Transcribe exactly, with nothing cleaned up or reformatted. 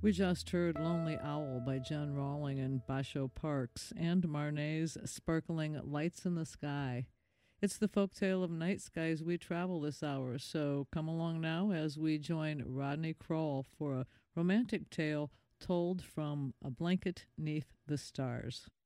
We just heard Lonely Owl by Jen Rawling and Basho Parks, and Marnay's Sparkling Lights in the Sky. It's the folktale of night skies we travel this hour, so come along now as we join Rodney Kroll for a romantic tale told from A Blanket Neath the Stars.